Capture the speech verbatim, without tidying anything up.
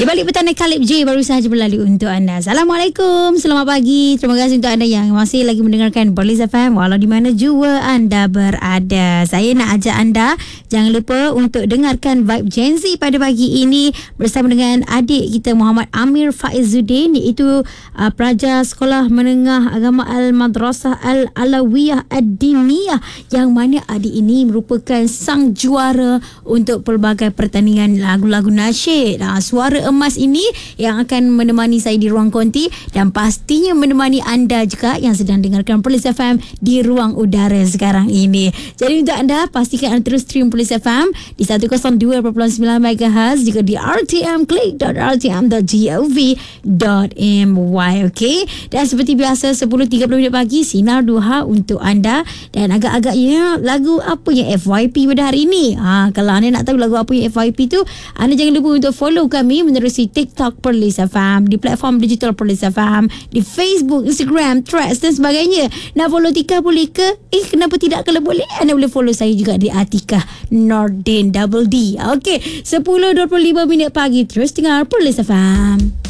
Di balik petanda Kalib J baru sahaja berlalu untuk anda. Assalamualaikum, selamat pagi. Terima kasih untuk anda yang masih lagi mendengarkan Perlis F M walau di mana jua anda berada. Saya nak ajak anda, jangan lupa untuk dengarkan Vibe Gen Z pada pagi ini bersama dengan adik kita Muhammad Amir Faizuddin, iaitu uh, pelajar Sekolah Menengah Agama Al-Madrasah Al-Alawiyah Ad-Diniyah, yang mana adik ini merupakan sang juara untuk pelbagai pertandingan lagu-lagu nasyid. Ha, suara emas ini yang akan menemani saya di ruang konti dan pastinya menemani anda juga yang sedang dengarkan Perlis F M di ruang udara sekarang ini. Jadi untuk anda, pastikan anda terus stream Perlis F M di seratus dua perpuluhan sembilan megahertz, juga di r t m click dot r t m dot gov dot m y. Okey, dan seperti biasa sepuluh tiga puluh minit pagi Sinar Duha untuk anda. Dan agak-agaknya lagu apa yang F Y P pada hari ini. Ha, kalau anda nak tahu lagu apa yang F Y P tu, anda jangan lupa untuk follow kami menerusi TikTok Perlis F M, di platform digital Perlis F M, di Facebook, Instagram, Threads dan sebagainya. Nak follow Tika boleh ke? Eh, kenapa tidak? Kalau boleh, anda boleh follow saya juga di Atikah Nordin Double D. Okey, sepuluh dua puluh lima minit pagi terus dengar Perlis F M.